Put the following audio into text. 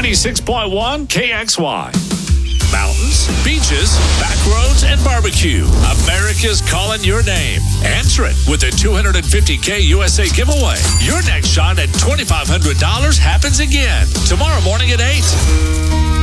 96.1 KXY. Mountains, beaches, back roads, and barbecue. America's calling your name. Answer it with the $250K USA giveaway. Your next shot at $2,500 happens again tomorrow morning at 8.